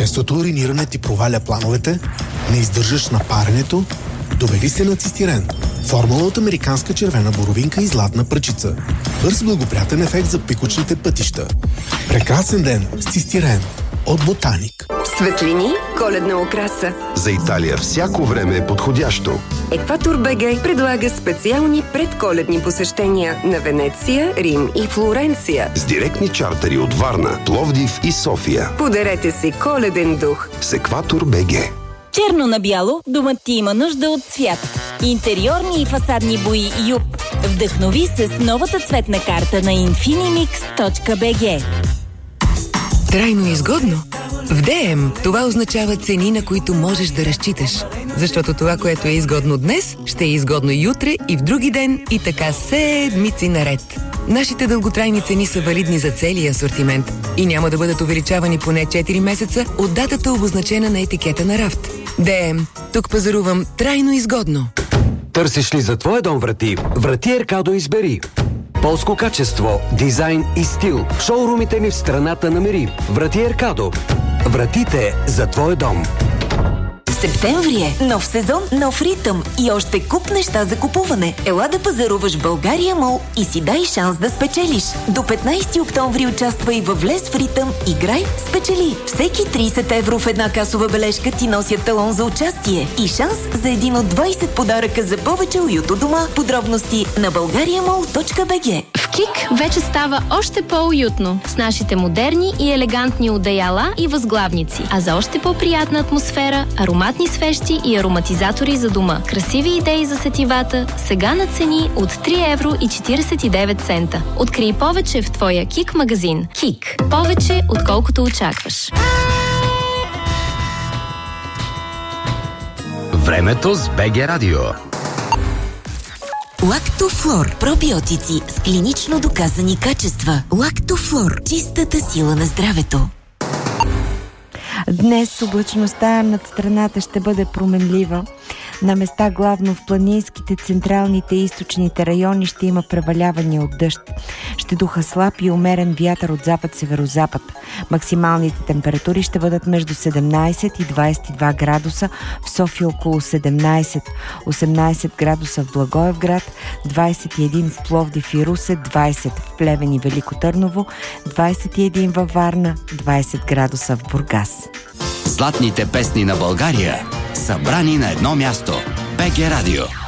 Честото уриниране ти проваля плановете, не издържаш на паренето, довели се на цистирен. Формула от американска червена боровинка и златна пръчица. Бърз благоприятен ефект за пикочните пътища. Прекрасен ден с цистирен от Ботаник. Светлини, коледна украса. За Италия всяко време е подходящо. Екватор БГ предлага специални предколедни посещения на Венеция, Рим и Флоренция. С директни чартери от Варна, Пловдив и София. Подарете си коледен дух С Екватор БГ. Черно на бяло, домът ти има нужда от цвят. Интериорни и фасадни бои ЮП. Вдъхнови се с новата цветна карта на Infinimix.bg. Трайно изгодно? В ДМ това означава цени, на които можеш да разчиташ. Защото това, което е изгодно днес, ще е изгодно и утре, и в други ден, и така седмици наред. Нашите дълготрайни цени са валидни за целия асортимент и няма да бъдат увеличавани поне 4 месеца от датата, обозначена на етикета на рафт. ДМ. Тук пазарувам трайно изгодно. Търсиш ли за твоя дом врати? Врати Еркадо избери. Полско качество, дизайн и стил. В шоурумите ни в страната намери. Врати Еркадо. Вратите за твой дом. Септември е. Нов сезон, нов ритъм и още куп неща за купуване. Ела да пазаруваш в България Мол и си дай шанс да спечелиш. До 15 октомври участвай във Влез в ритъм, играй, спечели. Всеки 30 евро в една касова бележка ти носят талон за участие и шанс за един от 20 подаръка за повече уют у дома. Подробности на bulgariamall.bg. В КИК вече става още по-уютно с нашите модерни и елегантни одеяла и възглавници. А за още по-приятна атмосфера, ароматни свещи и ароматизатори за дома. Красиви идеи за сетивата, сега на цени от 3 евро и 49 цента. Открий повече в твоя КИК магазин. КИК. Повече, отколкото очакваш. Времето с БГ Радио. Лактофлор. Пробиотици с клинично доказани качества. Лактофлор. Чистата сила на здравето. Днес облачността над страната ще бъде променлива. На места главно в планинските, централните и източните райони ще има превалявания от дъжд. Ще духа слаб и умерен вятър от запад-северозапад. Максималните температури ще бъдат между 17 и 22 градуса, в София около 17, 18 градуса в Благоевград, 21 в Пловдив и Русе, 20 в Плевен и Велико Търново, 21 във Варна, 20 градуса в Бургас. Златните песни на България, събрани на едно място. БГ Радио.